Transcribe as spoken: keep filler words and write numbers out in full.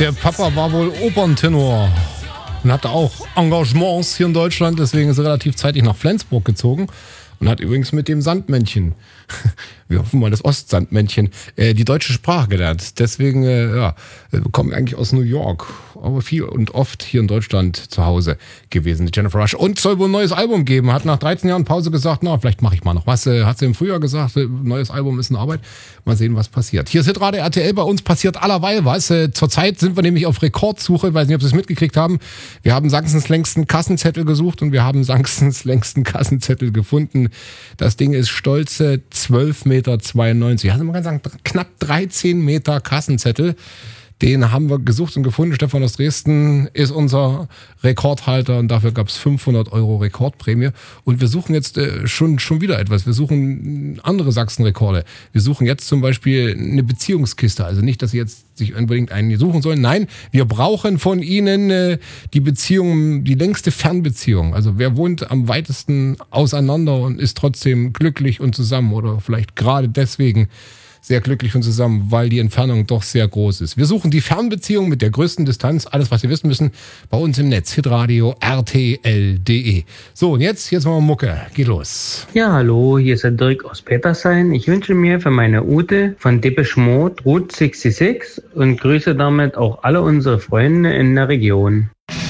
Der Papa war wohl Operntenor und hatte auch Engagements hier in Deutschland, deswegen ist er relativ zeitig nach Flensburg gezogen und hat übrigens mit dem Sandmännchen, wir hoffen mal das Ostsandmännchen, äh, die deutsche Sprache gelernt. Deswegen, äh, ja, kommen eigentlich aus New York, aber viel und oft hier in Deutschland zu Hause gewesen, die Jennifer Rush. Und soll wohl ein neues Album geben, hat nach dreizehn Jahren Pause gesagt, na, vielleicht mache ich mal noch was. Äh, hat sie im Frühjahr gesagt, äh, neues Album ist in Arbeit. Mal sehen, was passiert. Hier ist Hitradio R T L, bei uns passiert allerweil was. Äh, zurzeit sind wir nämlich auf Rekordsuche, ich weiß nicht, ob Sie es mitgekriegt haben. Wir haben Sachsens längsten Kassenzettel gesucht und wir haben Sachsens längsten Kassenzettel gefunden. Das Ding ist stolze zwölf Meter zweiundneunzig. Also man kann sagen, knapp dreizehn Meter Kassenzettel. Den haben wir gesucht und gefunden. Stefan aus Dresden ist unser Rekordhalter und dafür gab es fünfhundert Euro Rekordprämie. Und wir suchen jetzt äh, schon, schon wieder etwas. Wir suchen andere Sachsen-Rekorde. Wir suchen jetzt zum Beispiel eine Beziehungskiste. Also nicht, dass Sie jetzt sich unbedingt einen suchen sollen. Nein, wir brauchen von Ihnen äh, die Beziehung, die längste Fernbeziehung. Also wer wohnt am weitesten auseinander und ist trotzdem glücklich und zusammen oder vielleicht gerade deswegen sehr glücklich und zusammen, weil die Entfernung doch sehr groß ist. Wir suchen die Fernbeziehung mit der größten Distanz. Alles, was Sie wissen müssen, bei uns im Netz. Hitradio R T L punkt de. So, und jetzt, jetzt machen wir Mucke. Geht los. Ja, hallo, hier ist der Dirk aus Petersheim. Ich wünsche mir für meine Ute von Depeche Mode Route sechsundsechzig und grüße damit auch alle unsere Freunde in der Region.